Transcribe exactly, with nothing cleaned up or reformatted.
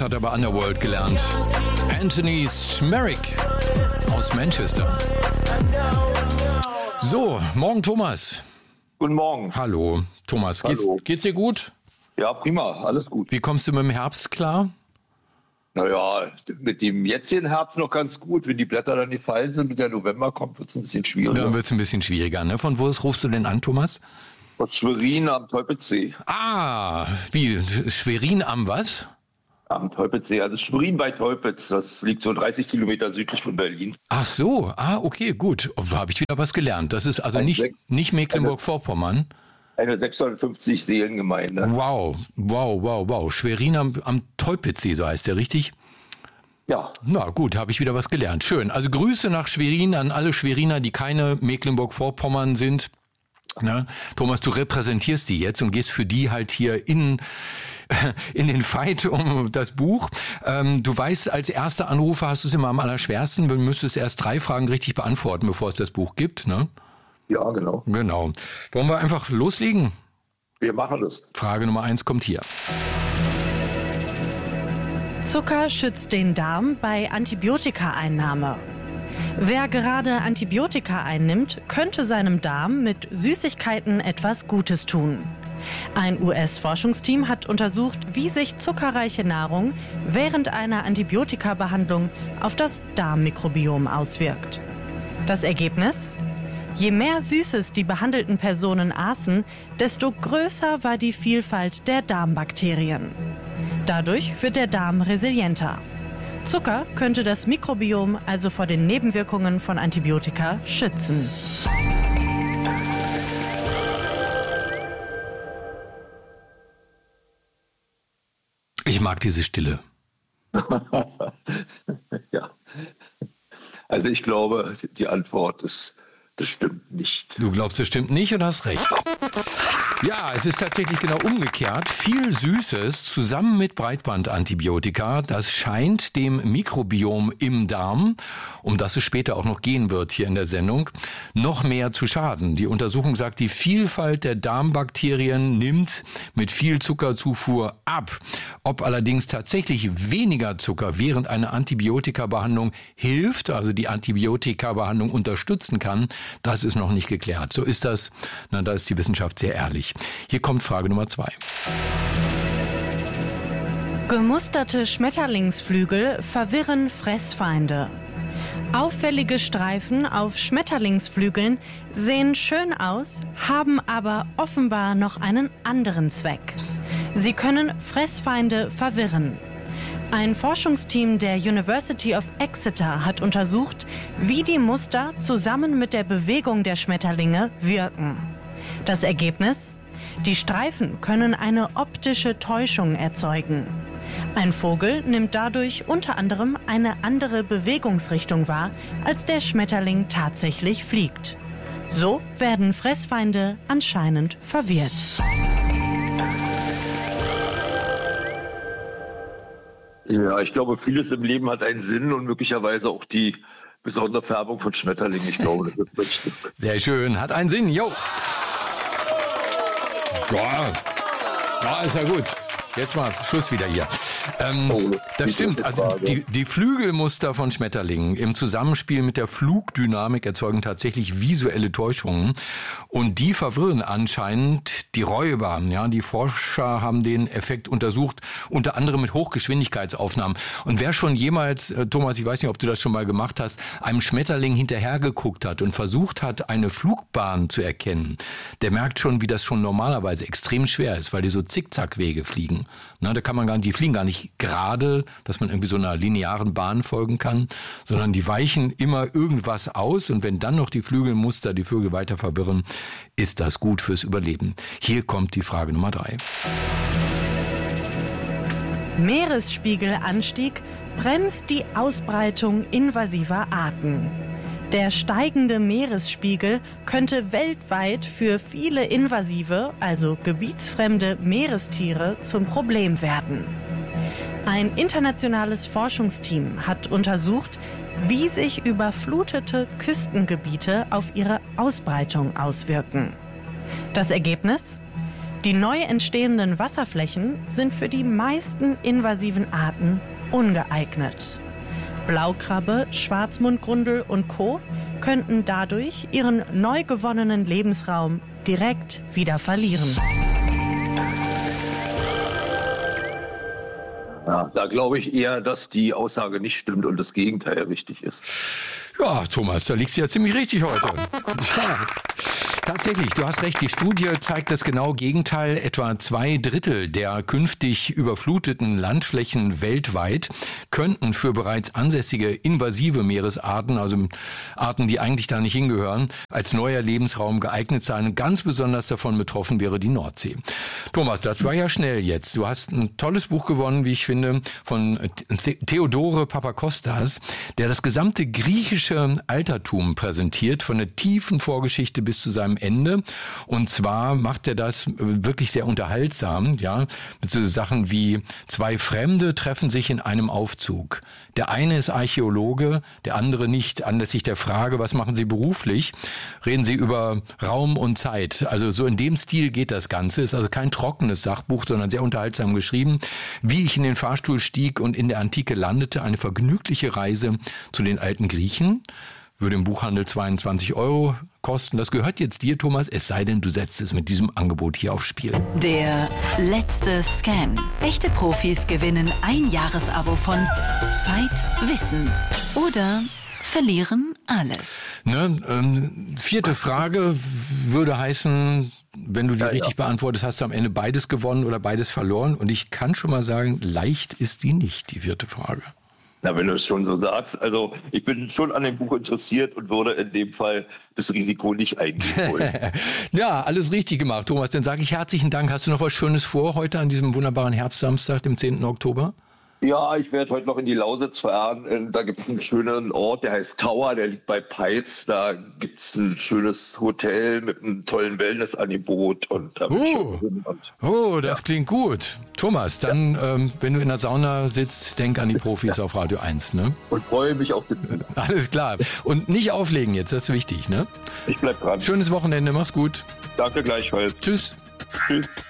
Thomas hat aber Underworld gelernt. Anthony Schmerrick aus Manchester. So, morgen Thomas. Guten Morgen. Hallo, Thomas. Geht's, Hallo. geht's dir gut? Ja, prima, alles gut. Wie kommst du mit dem Herbst klar? Naja, mit dem jetzigen Herbst noch ganz gut. Wenn die Blätter dann gefallen sind und der November kommt, wird es ein bisschen schwieriger. Dann wird es ein bisschen schwieriger. Ne? Von wo aus rufst du denn an, Thomas? Von Schwerin am Teupitzsee. Ah, wie? Schwerin am was? Am Teupitzsee, also Schwerin bei Teupitz. Das liegt so dreißig Kilometer südlich von Berlin. Ach so, ah, okay, gut. Da habe ich wieder was gelernt. Das ist also Ein nicht, Sech- nicht Mecklenburg-Vorpommern. Eine sechshundertfünfzig Seelengemeinde. Wow, wow, wow, wow. Schwerin am, am Teupitzsee, so heißt der, richtig? Ja, Na gut, habe ich wieder was gelernt. Schön. Also Grüße nach Schwerin an alle Schweriner, die keine Mecklenburg-Vorpommern sind. Ne? Thomas, du repräsentierst die jetzt und gehst für die halt hier in, in den Fight um das Buch. Ähm, du weißt, als erster Anrufer hast du es immer am allerschwersten. Du müsstest erst drei Fragen richtig beantworten, bevor es das Buch gibt. Ne? ja, genau. Genau. Wollen wir einfach loslegen? Wir machen das. Frage Nummer eins kommt hier. Zucker schützt den Darm bei Antibiotikaeinnahme. Wer gerade Antibiotika einnimmt, könnte seinem Darm mit Süßigkeiten etwas Gutes tun. Ein U S-Forschungsteam hat untersucht, wie sich zuckerreiche Nahrung während einer Antibiotikabehandlung auf das Darmmikrobiom auswirkt. Das Ergebnis? Je mehr Süßes die behandelten Personen aßen, desto größer war die Vielfalt der Darmbakterien. Dadurch wird der Darm resilienter. Zucker könnte das Mikrobiom also vor den Nebenwirkungen von Antibiotika schützen. Ich mag diese Stille. Ja. Also ich glaube, die Antwort ist, das stimmt nicht. Du glaubst, das stimmt nicht und hast recht. Ja, es ist tatsächlich genau umgekehrt. Viel Süßes zusammen mit Breitbandantibiotika, das scheint dem Mikrobiom im Darm, um das es später auch noch gehen wird hier in der Sendung, noch mehr zu schaden. Die Untersuchung sagt, die Vielfalt der Darmbakterien nimmt mit viel Zuckerzufuhr ab. Ob allerdings tatsächlich weniger Zucker während einer Antibiotikabehandlung hilft, also die Antibiotikabehandlung unterstützen kann, das ist noch nicht geklärt. So ist das. Na, da ist die Wissenschaft sehr ehrlich. Hier kommt Frage Nummer zwei. Gemusterte Schmetterlingsflügel verwirren Fressfeinde. Auffällige Streifen auf Schmetterlingsflügeln sehen schön aus, haben aber offenbar noch einen anderen Zweck. Sie können Fressfeinde verwirren. Ein Forschungsteam der University of Exeter hat untersucht, wie die Muster zusammen mit der Bewegung der Schmetterlinge wirken. Das Ergebnis? Die Streifen können eine optische Täuschung erzeugen. Ein Vogel nimmt dadurch unter anderem eine andere Bewegungsrichtung wahr, als der Schmetterling tatsächlich fliegt. So werden Fressfeinde anscheinend verwirrt. Ja, ich glaube, vieles im Leben hat einen Sinn und möglicherweise auch die besondere Färbung von Schmetterlingen. Ich glaube, das wird richtig. Sehr schön, hat einen Sinn, jo. Ja, ja, ist ja gut. Jetzt mal Schluss wieder hier. Ähm, Oh, das die stimmt. große Also Frage. die, die Flügelmuster von Schmetterlingen im Zusammenspiel mit der Flugdynamik erzeugen tatsächlich visuelle Täuschungen. Und die verwirren anscheinend die Räuber. Ja, die Forscher haben den Effekt untersucht, unter anderem mit Hochgeschwindigkeitsaufnahmen. Und wer schon jemals, äh, Thomas, ich weiß nicht, ob du das schon mal gemacht hast, einem Schmetterling hinterhergeguckt hat und versucht hat, eine Flugbahn zu erkennen, der merkt schon, wie das schon normalerweise extrem schwer ist, weil die so Zickzackwege fliegen. Na, da kann man gar nicht, die fliegen gar nicht gerade, dass man irgendwie so einer linearen Bahn folgen kann, sondern die weichen immer irgendwas aus und wenn dann noch die Flügelmuster die Vögel weiter verwirren, ist das gut fürs Überleben. Hier kommt die Frage Nummer drei. Meeresspiegelanstieg bremst die Ausbreitung invasiver Arten. Der steigende Meeresspiegel könnte weltweit für viele invasive, also gebietsfremde Meerestiere zum Problem werden. Ein internationales Forschungsteam hat untersucht, wie sich überflutete Küstengebiete auf ihre Ausbreitung auswirken. Das Ergebnis? Die neu entstehenden Wasserflächen sind für die meisten invasiven Arten ungeeignet. Blaukrabbe, Schwarzmundgrundel und Co. könnten dadurch ihren neu gewonnenen Lebensraum direkt wieder verlieren. Ja, da glaube ich eher, dass die Aussage nicht stimmt und das Gegenteil richtig ist. Ja, Thomas, da liegst du ja ziemlich richtig heute. Ja. Tatsächlich, du hast recht, die Studie zeigt das genaue Gegenteil. Etwa zwei Drittel der künftig überfluteten Landflächen weltweit könnten für bereits ansässige invasive Meeresarten, also Arten, die eigentlich da nicht hingehören, als neuer Lebensraum geeignet sein. Und ganz besonders davon betroffen wäre die Nordsee. Thomas, das war ja schnell jetzt. Du hast ein tolles Buch gewonnen, wie ich finde, von Theodore Papakostas, der das gesamte griechische Altertum präsentiert, von der tiefen Vorgeschichte bis zu seinem Ende. Und zwar macht er das wirklich sehr unterhaltsam, ja, mit so Sachen wie zwei Fremde treffen sich in einem Aufzug. Der eine ist Archäologe, der andere nicht. Anlässlich der Frage, was machen Sie beruflich, reden sie über Raum und Zeit. Also so in dem Stil geht das Ganze. Ist also kein trockenes Sachbuch, sondern sehr unterhaltsam geschrieben. Wie ich in den Fahrstuhl stieg und in der Antike landete, eine vergnügliche Reise zu den alten Griechen. Würde im Buchhandel zweiundzwanzig Euro kosten. Das gehört jetzt dir, Thomas, es sei denn, du setzt es mit diesem Angebot hier aufs Spiel. Der letzte Scan. Echte Profis gewinnen ein Jahresabo von Zeit, Wissen oder verlieren alles. Ne, ähm, vierte Frage würde heißen, wenn du die ja, richtig ja. beantwortest, hast du am Ende beides gewonnen oder beides verloren. Und ich kann schon mal sagen, leicht ist die nicht, die vierte Frage. Na, wenn du es schon so sagst, also ich bin schon an dem Buch interessiert und würde in dem Fall das Risiko nicht eingehen wollen. Ja, alles richtig gemacht, Thomas. Dann sage ich herzlichen Dank. Hast du noch was Schönes vor heute an diesem wunderbaren Herbstsamstag, dem zehnten Oktober? Ja, ich werde heute noch in die Lausitz fahren. Da gibt es einen schönen Ort, der heißt Tower, der liegt bei Peitz. Da gibt es ein schönes Hotel mit einem tollen Wellnessangebot. Und da bin ich Oh, schon und, oh das ja. klingt gut. Thomas, dann, ja. ähm, wenn du in der Sauna sitzt, denk an die Profis auf Radio eins, ne? Und freue mich auf den Buch. Alles klar. Und nicht auflegen jetzt, das ist wichtig, ne? Ich bleib dran. Schönes Wochenende, mach's gut. Danke gleichfalls. Tschüss. Tschüss.